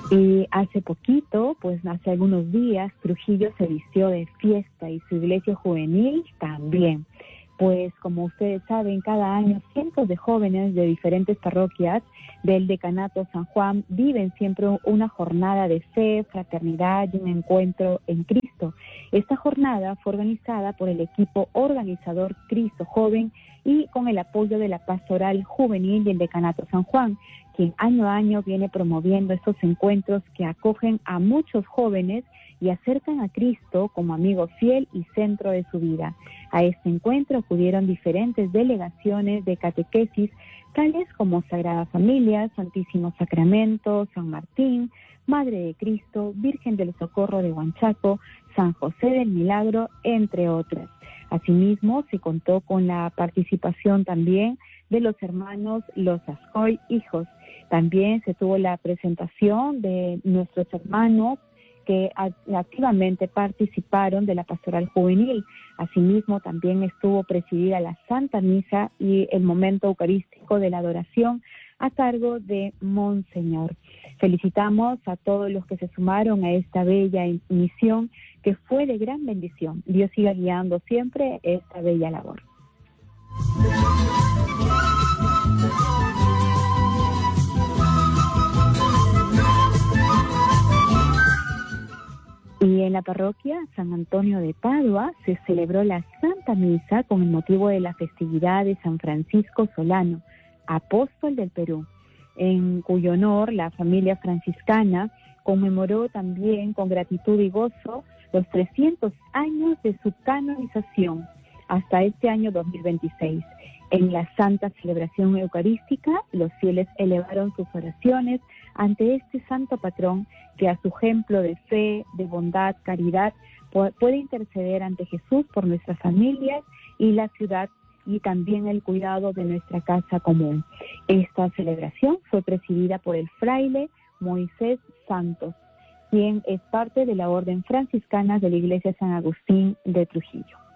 Y hace poquito, pues hace algunos días, Trujillo se vistió de fiesta y su iglesia juvenil también. Pues como ustedes saben, cada año cientos de jóvenes de diferentes parroquias del Decanato San Juan viven siempre una jornada de fe, fraternidad y un encuentro en Cristo. Esta jornada fue organizada por el equipo organizador Cristo Joven y con el apoyo de la Pastoral Juvenil del Decanato San Juan, quien año a año viene promoviendo estos encuentros que acogen a muchos jóvenes y acercan a Cristo como amigo fiel y centro de su vida. A este encuentro acudieron diferentes delegaciones de catequesis, tales como Sagrada Familia, Santísimo Sacramento, San Martín, Madre de Cristo, Virgen del Socorro de Huanchaco, San José del Milagro, entre otras. Asimismo, se contó con la participación también de los hermanos Los Ascoy hijos. También se tuvo la presentación de nuestros hermanos que activamente participaron de la pastoral juvenil. Asimismo, también estuvo presidida la Santa Misa y el momento eucarístico de la adoración a cargo de Monseñor. Felicitamos a todos los que se sumaron a esta bella misión que fue de gran bendición. Dios siga guiando siempre esta bella labor. Y en la parroquia San Antonio de Padua se celebró la Santa Misa con el motivo de la festividad de San Francisco Solano, apóstol del Perú, en cuyo honor la familia franciscana conmemoró también con gratitud y gozo los 300 años de su canonización hasta este año 2026. En la santa celebración eucarística, los fieles elevaron sus oraciones ante este santo patrón que a su ejemplo de fe, de bondad, caridad, puede interceder ante Jesús por nuestras familias y la ciudad y también el cuidado de nuestra casa común. Esta celebración fue presidida por el fraile Moisés Santos, quien es parte de la Orden Franciscana de la Iglesia San Agustín de Trujillo.